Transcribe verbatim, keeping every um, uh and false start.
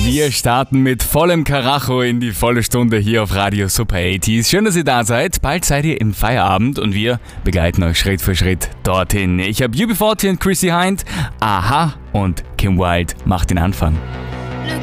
Wir starten mit vollem Karacho in die volle Stunde hier auf Radio Super achtziger. Schön, dass ihr da seid. Bald seid ihr im Feierabend und wir begleiten euch Schritt für Schritt dorthin. Ich habe U B vierzig und Chrissy Hind, Aha und Kim Wilde macht den Anfang.